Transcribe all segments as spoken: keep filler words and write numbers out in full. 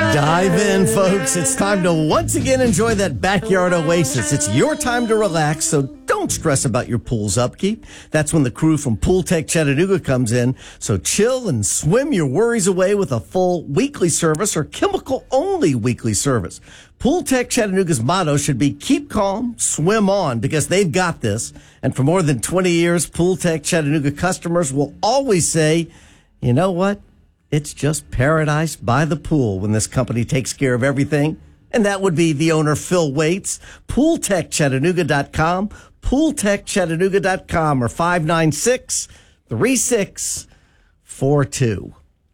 Dive in, folks. It's time to once again enjoy that backyard oasis. It's your time to relax, so don't stress about your pool's upkeep. That's when the crew from Pool Tech Chattanooga comes in. So chill and swim your worries away with a full weekly service or chemical-only weekly service. Pool Tech Chattanooga's motto should be keep calm, swim on, because they've got this. And for more than twenty years, Pool Tech Chattanooga customers will always say, you know what? It's just paradise by the pool when this company takes care of everything. And that would be the owner, Phil Waits. pool tech chattanooga dot com, pool tech chattanooga dot com, or five nine six, three six four two.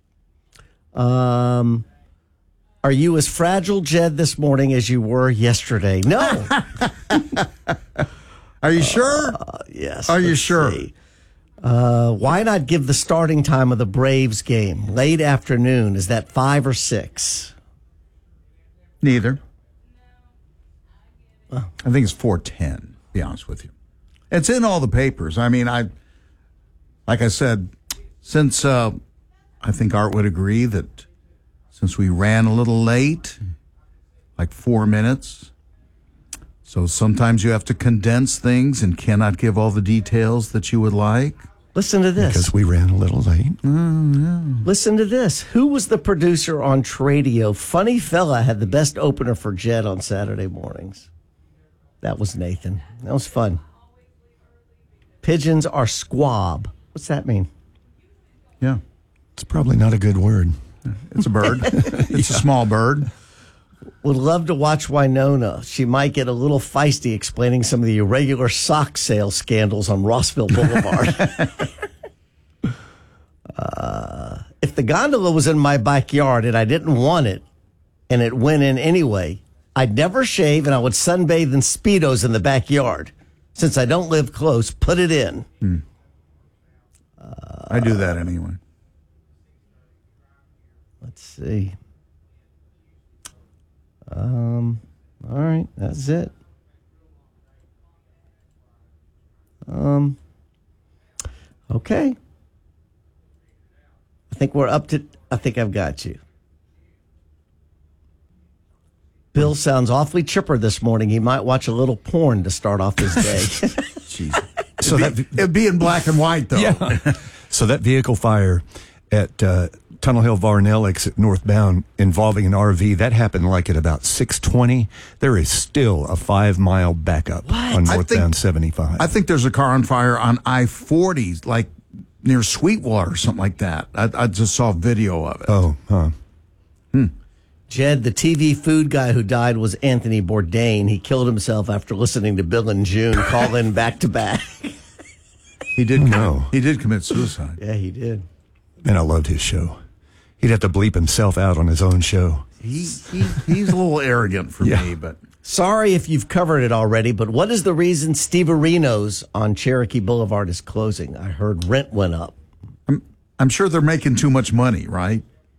Um, are you as fragile, Jed, this morning as you were yesterday? No. Are you sure? Uh, yes. Are you sure? See. Uh, why not give the starting time of the Braves game late afternoon? Is that five or six? Neither. Oh. I think it's four ten, to be honest with you. It's in all the papers. I mean, I, like I said, since uh, I think Art would agree that since we ran a little late, like four minutes, so sometimes you have to condense things and cannot give all the details that you would like. Listen to this. Because we ran a little late. Oh, yeah. Listen to this. Who was the producer on Tradio? Funny fella had the best opener for Jed on Saturday mornings. That was Nathan. That was fun. Pigeons are squab. What's that mean? Yeah. It's probably not a good word. It's a bird. It's yeah. a small bird. Would love to watch Winona. She might get a little feisty explaining some of the irregular sock sale scandals on Rossville Boulevard. uh, if the gondola was in my backyard and I didn't want it, and it went in anyway, I'd never shave and I would sunbathe in Speedos in the backyard. Since I don't live close, put it in. Hmm. Uh, I do that anyway. Let's see. Um, all right, that's it. Um, okay. I think we're up to, I think I've got you. Bill sounds awfully chipper this morning. He might watch a little porn to start off his day. Jeez. So it'd, be, that, it'd be in black and white, though. Yeah. So that vehicle fire at uh, Tunnel Hill Varnell exit northbound involving an R V, that happened like at about six twenty. There is still a five-mile backup what? on northbound think, seventy-five. I think there's a car on fire on I forty, like near Sweetwater or something like that. I, I just saw a video of it. Oh, huh. Hmm. Jed, the T V food guy who died was Anthony Bourdain. He killed himself after listening to Bill and June call in back to back. He did. Oh, commit, no. He did commit suicide. Yeah, he did. And I loved his show. He'd have to bleep himself out on his own show. He, he He's a little arrogant for yeah. me, but... Sorry if you've covered it already, but what is the reason Steve Areno's on Cherokee Boulevard is closing? I heard rent went up. I'm, I'm sure they're making too much money, right?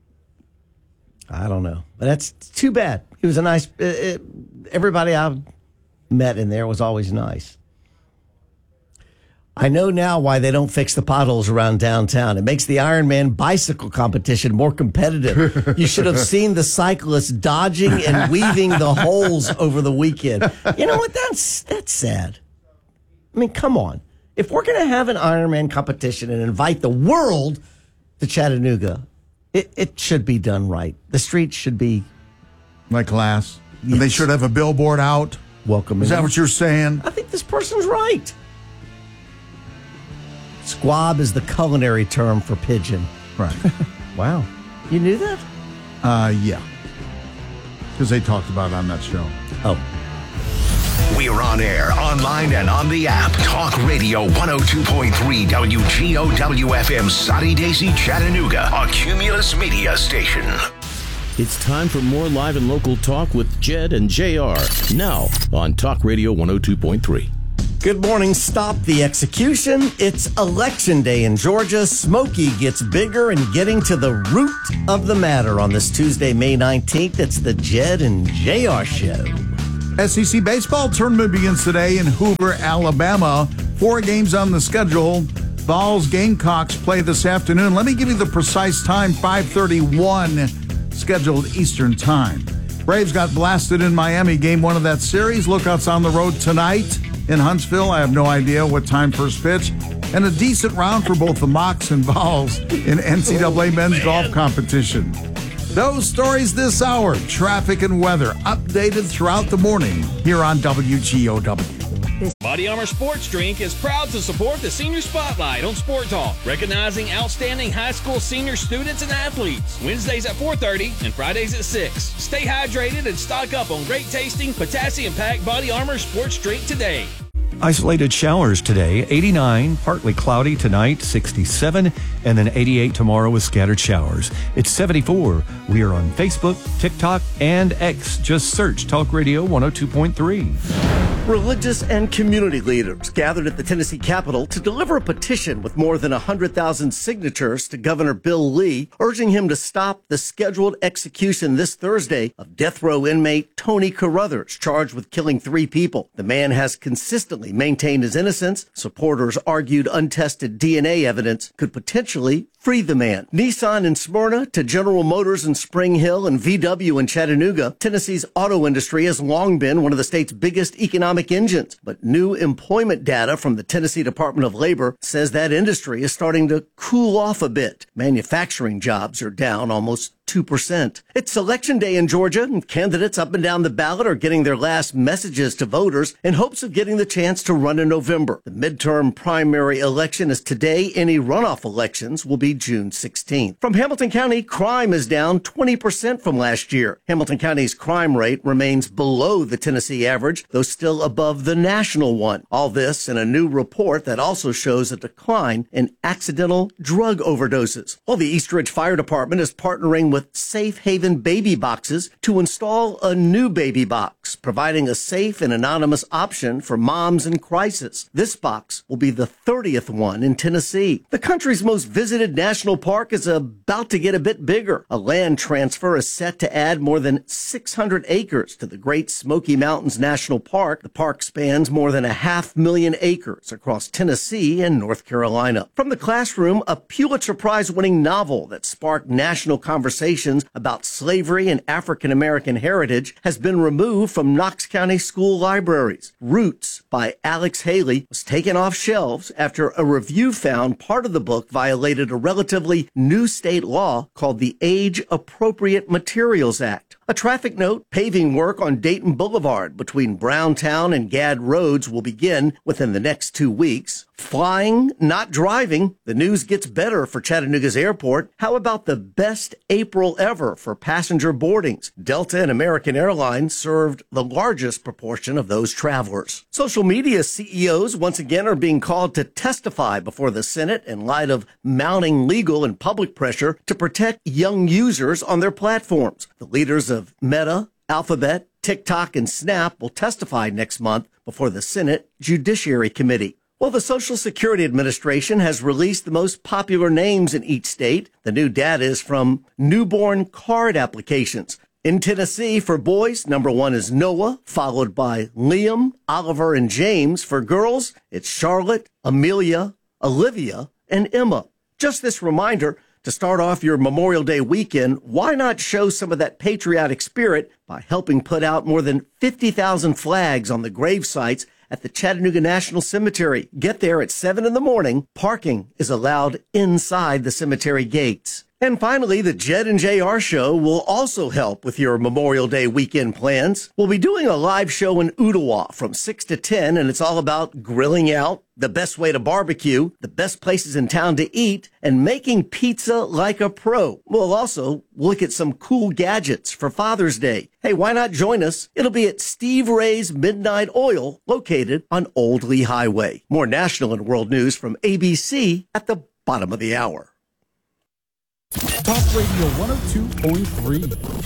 I don't know. But that's too bad. He was a nice... Uh, it, everybody I met in there was always nice. I know now why they don't fix the potholes around downtown. It makes the Ironman bicycle competition more competitive. You should have seen the cyclists dodging and weaving the holes over the weekend. You know what? That's that's sad. I mean, come on. If we're going to have an Ironman competition and invite the world to Chattanooga, it, it should be done right. The streets should be... Like glass. Yes. And they should have a billboard out. Welcome. Is that what you're saying? I think this person's right. Squab is the culinary term for pigeon. Right. Wow. You knew that? Uh, yeah. Because they talked about it on that show. Oh. We're on air, online, and on the app. Talk Radio one oh two point three W G O W F M, Soddy Daisy, Chattanooga, a Cumulus Media station. It's time for more live and local talk with Jed and J R. Now on Talk Radio one oh two point three. Good morning. Stop the execution. It's election day in Georgia. Smokey gets bigger and getting to the root of the matter on this Tuesday, May nineteenth. It's the Jed and J R Show. S E C baseball tournament begins today in Hoover, Alabama. Four games on the schedule. Vols Gamecocks play this afternoon. Let me give you the precise time, five thirty-one scheduled Eastern Time. Braves got blasted in Miami, game one of that series. Lookouts on the road tonight in Huntsville. I have no idea what time first pitch. And a decent round for both the Mocs and Vols in N C double A men's golf competition. Those stories this hour, traffic and weather, updated throughout the morning here on W G O W. Body Armor Sports Drink is proud to support the Senior Spotlight on Sport Talk, recognizing outstanding high school senior students and athletes. Wednesdays at four thirty and Fridays at six. Stay hydrated and stock up on great tasting, potassium-packed Body Armor Sports Drink today. Isolated showers today, eighty-nine, partly cloudy tonight, sixty-seven, and then eighty-eight tomorrow with scattered showers. It's seventy-four. We are on Facebook, TikTok, and X. Just search Talk Radio one oh two point three. Religious and community leaders gathered at the Tennessee Capitol to deliver a petition with more than one hundred thousand signatures to Governor Bill Lee, urging him to stop the scheduled execution this Thursday of death row inmate Tony Carruthers, charged with killing three people. The man has consistently maintained his innocence. Supporters argued untested D N A evidence could potentially free the man. Nissan in Smyrna to General Motors in Spring Hill and V W in Chattanooga, Tennessee's auto industry has long been one of the state's biggest economic engines. But new employment data from the Tennessee Department of Labor says that industry is starting to cool off a bit. Manufacturing jobs are down almost two percent. It's election day in Georgia, and candidates up and down the ballot are getting their last messages to voters in hopes of getting the chance to run in November. The midterm primary election is today. Any runoff elections will be June sixteenth. From Hamilton County, crime is down twenty percent from last year. Hamilton County's crime rate remains below the Tennessee average, though still above the national one. All this in a new report that also shows a decline in accidental drug overdoses. Well, the East Ridge Fire Department is partnering with with Safe Haven Baby Boxes to install a new baby box, providing a safe and anonymous option for moms in crisis. This box will be the thirtieth one in Tennessee. The country's most visited national park is about to get a bit bigger. A land transfer is set to add more than six hundred acres to the Great Smoky Mountains National Park. The park spans more than a half million acres across Tennessee and North Carolina. From the classroom, a Pulitzer Prize-winning novel that sparked national conversation about slavery and African-American heritage has been removed from Knox County school libraries. Roots by Alex Haley was taken off shelves after a review found part of the book violated a relatively new state law called the Age Appropriate Materials Act. A traffic note, paving work on Dayton Boulevard between Browntown and Gadd Roads will begin within the next two weeks. Flying, not driving. The news gets better for Chattanooga's airport. How about the best April ever for passenger boardings? Delta and American Airlines served the largest proportion of those travelers. Social media C E Os once again are being called to testify before the Senate in light of mounting legal and public pressure to protect young users on their platforms. The leaders of Meta, Alphabet, TikTok, and Snap will testify next month before the Senate Judiciary Committee. Well, the Social Security Administration has released the most popular names in each state. The new data is from newborn card applications. In Tennessee, for boys, number one is Noah, followed by Liam, Oliver, and James. For girls, it's Charlotte, Amelia, Olivia, and Emma. Just this reminder, to start off your Memorial Day weekend, why not show some of that patriotic spirit by helping put out more than fifty thousand flags on the grave sites at the Chattanooga National Cemetery? Get there at seven in the morning. Parking is allowed inside the cemetery gates. And finally, the Jed and J R Show will also help with your Memorial Day weekend plans. We'll be doing a live show in Ooltewah from six to ten, and it's all about grilling out, the best way to barbecue, the best places in town to eat, and making pizza like a pro. We'll also look at some cool gadgets for Father's Day. Hey, why not join us? It'll be at Steve Ray's Midnight Oil, located on Old Lee Highway. More national and world news from A B C at the bottom of the hour. Talk Radio one oh two point three.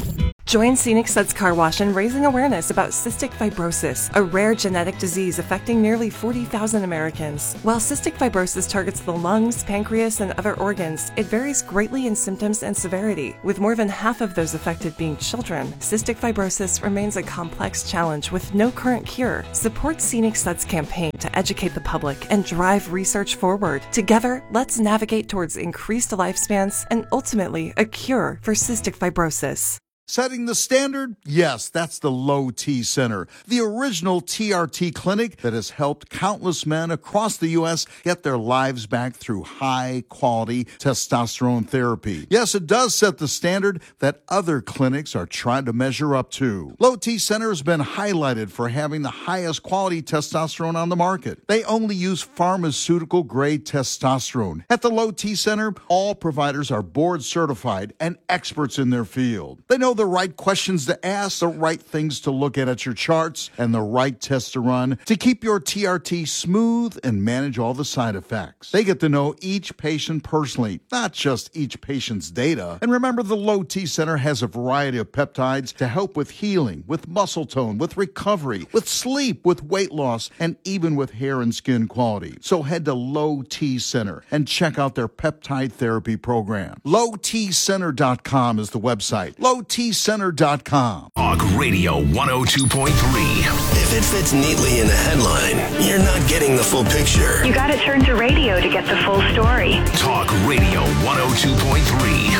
Join Scenic Suds Car Wash in raising awareness about cystic fibrosis, a rare genetic disease affecting nearly forty thousand Americans. While cystic fibrosis targets the lungs, pancreas, and other organs, it varies greatly in symptoms and severity. With more than half of those affected being children, cystic fibrosis remains a complex challenge with no current cure. Support Scenic Suds campaign to educate the public and drive research forward. Together, let's navigate towards increased lifespans and ultimately a cure for cystic fibrosis. Setting the standard? Yes, that's the Low T Center, the original T R T clinic that has helped countless men across the U S get their lives back through high-quality testosterone therapy. Yes, it does set the standard that other clinics are trying to measure up to. Low T Center has been highlighted for having the highest quality testosterone on the market. They only use pharmaceutical-grade testosterone. At the Low T Center, all providers are board-certified and experts in their field. They know the right questions to ask, the right things to look at at your charts, and the right tests to run to keep your T R T smooth and manage all the side effects. They get to know each patient personally, not just each patient's data. And remember, the Low T Center has a variety of peptides to help with healing, with muscle tone, with recovery, with sleep, with weight loss, and even with hair and skin quality. So head to Low T Center and check out their peptide therapy program. low t center dot com is the website. low t center dot com. Talk Radio one oh two point three. If it fits neatly in the headline, you're not getting the full picture. You gotta turn to radio to get the full story. Talk Radio one oh two point three.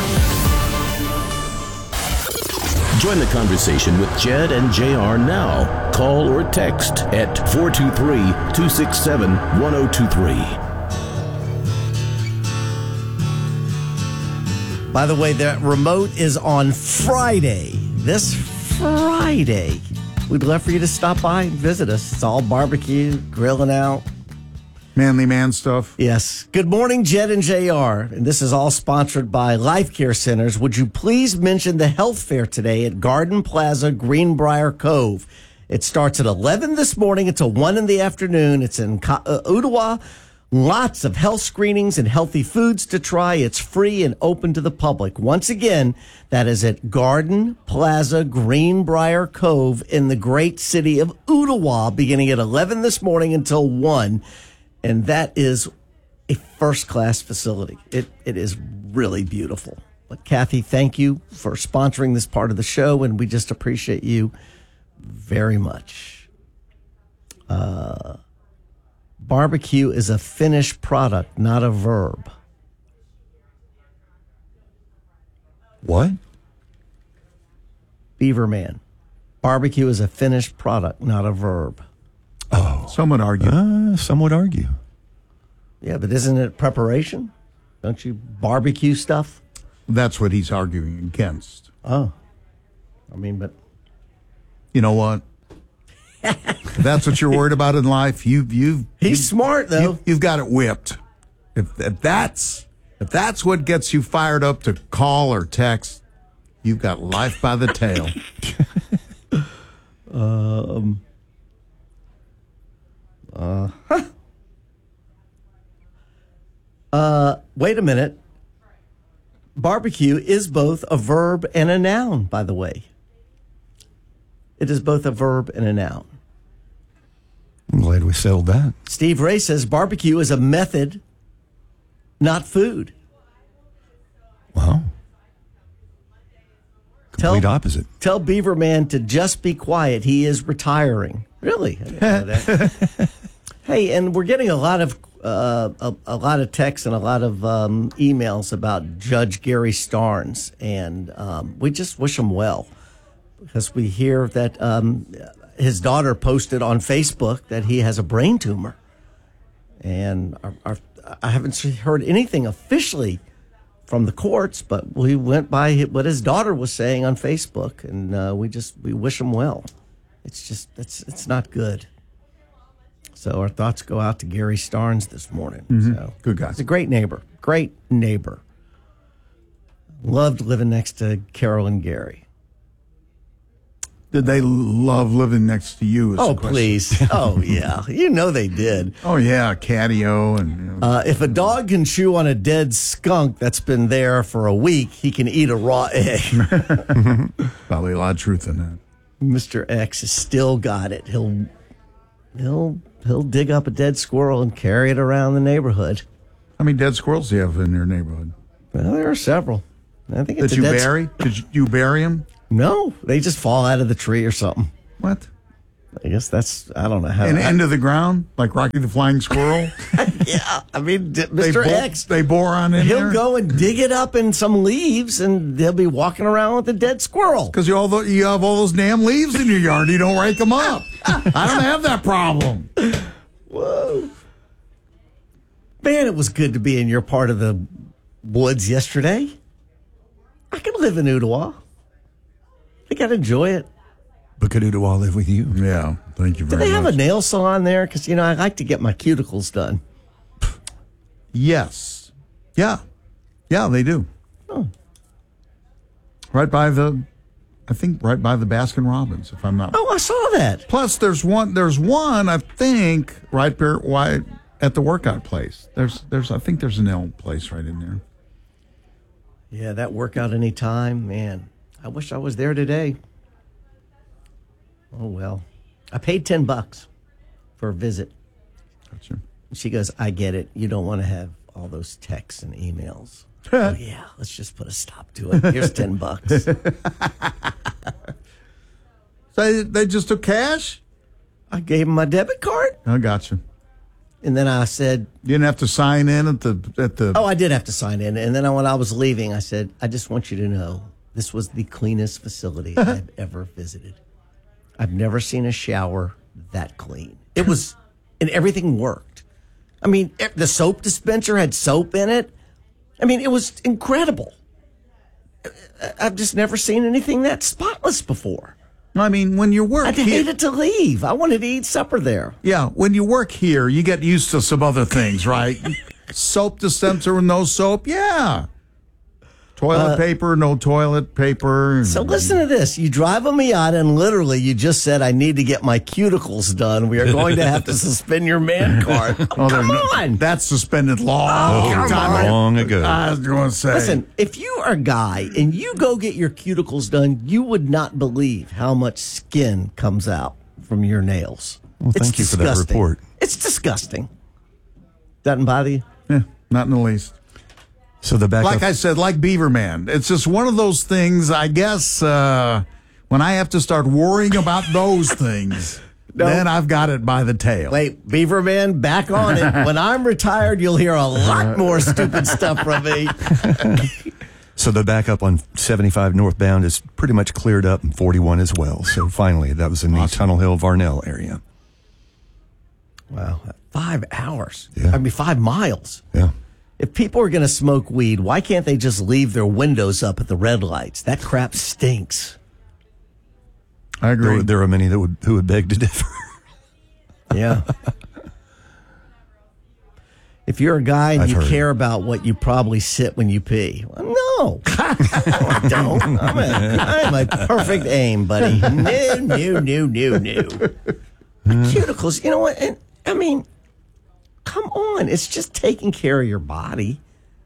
Join the conversation with Jed and J R now. Call or text at four two three, two six seven, one oh two three. By the way, the remote is on Friday. This Friday. We'd love for you to stop by and visit us. It's all barbecue, grilling out. Manly man stuff. Yes. Good morning, Jed and J R. And this is all sponsored by Life Care Centers. Would you please mention the health fair today at Garden Plaza, Greenbrier Cove? It starts at eleven this morning until one in the afternoon. It's in uh, Ottawa. Lots of health screenings and healthy foods to try. It's free and open to the public. Once again, that is at Garden Plaza, Greenbrier Cove in the great city of Ottawa, beginning at eleven this morning until one. And that is a first-class facility. It It is really beautiful. But Kathy, thank you for sponsoring this part of the show, and we just appreciate you very much. Uh... Barbecue is a finished product, not a verb. What? Beaverman. Barbecue is a finished product, not a verb. Oh. Some would argue. Uh, some would argue. Yeah, but isn't it preparation? Don't you barbecue stuff? That's what he's arguing against. Oh. I mean, but... You know what? If that's what you're worried about in life, you you He's you, smart, though. You, you've got it whipped. If, if that's if that's what gets you fired up to call or text, you've got life by the tail. um. Uh. Huh. Uh. Wait a minute. Barbecue is both a verb and a noun, by the way. It is both a verb and a noun. I'm glad we settled that. Steve Ray says barbecue is a method, not food. Wow. Complete tell, opposite. Tell Beaverman to just be quiet. He is retiring. Really? I didn't know that. Hey, and we're getting a lot of uh, a, a lot of texts and a lot of um, emails about Judge Gary Starnes, and um, we just wish him well, because we hear that um, his daughter posted on Facebook that he has a brain tumor. And our, our, I haven't heard anything officially from the courts, but we went by what his daughter was saying on Facebook, and uh, we just we wish him well. It's just, it's, it's not good. So our thoughts go out to Gary Starnes this morning. Mm-hmm. So good guy. He's a great neighbor. Great neighbor. Loved living next to Carol and Gary. Did they love living next to you? is Oh, the question. please. Oh, yeah. You know they did. Oh, yeah, catio. and you know. Uh, if a dog can chew on a dead skunk that's been there for a week, he can eat a raw egg. Probably a lot of truth in that. Mister X has still got it. He'll he'll he'll dig up a dead squirrel and carry it around the neighborhood. How many dead squirrels do you have in your neighborhood? Well, there are several. I think it's Did a you dead bury? Did you, you bury them? No, they just fall out of the tree or something. What? I guess that's, I don't know how. And I, into the ground, like Rocky the Flying Squirrel? yeah, I mean, d- They Mister bo- X, They bore on in he'll there? go and dig it up in some leaves and they'll be walking around with a dead squirrel. Because you, all tho- you have all those damn leaves in your yard. You don't rake them up. I don't have that problem. Whoa. Man, it was good to be in your part of the woods yesterday. I could live in Ottawa. I think I'd enjoy it. But could Ottawa live with you? Yeah, thank you Do very they have much. a nail salon there? Because, you know, I like to get my cuticles done. Yes. Yeah. Yeah, they do. Oh. Right by the, I think right by the Baskin Robbins, if I'm not. Oh, I saw that. Plus, there's one. There's one. I think right there. Why at the workout place? There's. There's. I think there's a nail place right in there. Yeah, that workout anytime. Man, I wish I was there today. Oh, well. I paid ten bucks for a visit. Gotcha. She goes, I get it. You don't want to have all those texts and emails. Oh, yeah, let's just put a stop to it. Here's ten bucks. So they, they just took cash? I gave him my debit card, I gotcha. and then I said, You didn't have to sign in at the at the. oh, I did have to sign in. And then when I was leaving, I said, I just want you to know this was the cleanest facility I've ever visited. I've never seen a shower that clean. It was, and everything worked. I mean, e- the soap dispenser had soap in it. I mean, it was incredible. I- I've just never seen anything that spotless before. I mean, when you work I here, hated to leave. I wanted to eat supper there. yeah, when you work here, you get used to some other things, right? Soap dispenser with no soap, yeah. Toilet paper, no toilet paper. So listen to this. You drive a Miata and literally you just said, I need to get my cuticles done. We are going to have to suspend your man card. Oh, Oh, come there's no- on. that's suspended long Oh, come time on. Long ago. I was going to say. Listen, if you are a guy and you go get your cuticles done, you would not believe how much skin comes out from your nails. Well, thank It's you for that disgusting. report. It's disgusting. Doesn't bother you? Yeah, not in the least. So the backup. Like I said, like Beaver Man, it's just one of those things, I guess, uh, when I have to start worrying about those things, No. then I've got it by the tail. Wait, Beaver Man, back on it. When I'm retired, you'll hear a lot more stupid stuff from me. So the backup on seventy-five northbound is pretty much cleared up, and forty-one as well. So finally, that was in the Tunnel Hill Varnell area. Wow, five hours. Yeah. I mean, five miles. Yeah. If people are going to smoke weed, why can't they just leave their windows up at the red lights? That crap stinks. I agree. There, there are many that would who would beg to differ. Yeah. If you're a guy and I've you heard. care about what you probably sit when you pee, well, no, I don't. I'm a, I'm a perfect aim, buddy. No, no, no, no, no. Cuticles, you know what? And, I mean, come on. It's just taking care of your body.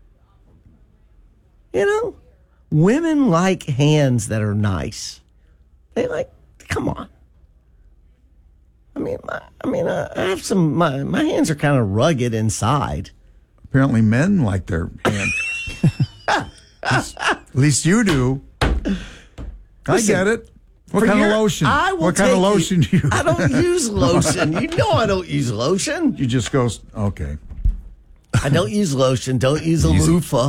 You know? Women like hands that are nice. They like, come on. I mean, my, I mean, uh, I have some. My, my hands are kind of rugged inside. Apparently, men like their hand. at, least, at least you do. I Listen, get it. What For kind your- of lotion? I will what kind of take you- lotion do you? I don't use lotion. You know, I don't use lotion. You just go. Okay. I don't use lotion. Don't use a loofah.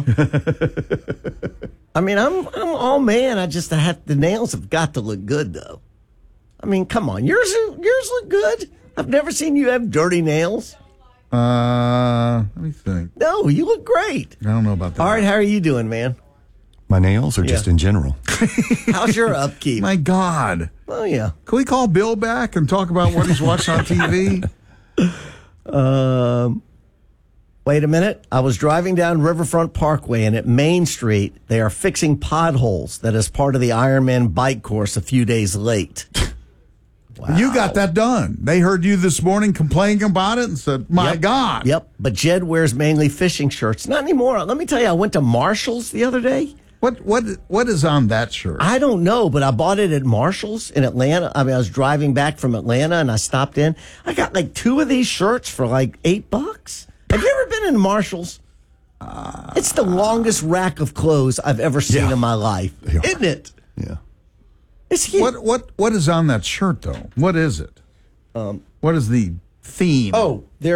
I mean, I'm I'm all man. I just I have the nails have got to look good though. I mean, come on, yours are- yours look good. I've never seen you have dirty nails. Uh, let me think. No, you look great. I don't know about that. All right, how are you doing, man? My nails, or just Yeah. in general. How's your upkeep? My God. Oh yeah. Can we call Bill back and talk about what he's watching on T V? Um, Wait a minute. I was driving down Riverfront Parkway, and at Main Street, they are fixing potholes that is part of the Ironman bike course a few days late. Wow. You got that done. They heard you this morning complaining about it and said, my Yep. God. Yep. But Jed wears mainly fishing shirts. Not anymore. Let me tell you, I went to Marshall's the other day. What what What is on that shirt? I don't know, but I bought it at Marshall's in Atlanta. I mean, I was driving back from Atlanta, and I stopped in. I got like two of these shirts for like eight bucks. Have you ever been in Marshall's? Uh, it's the longest rack of clothes I've ever seen Yeah. in my life, They are. isn't it? Yeah. It's huge. What what What is on that shirt, though? What is it? Um, what is the theme? Oh, there.